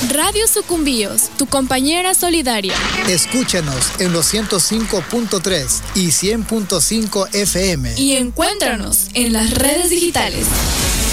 Radio Sucumbíos, tu compañera solidaria. Escúchanos en los 105.3 y 100.5 FM. Y encuéntranos en las redes digitales.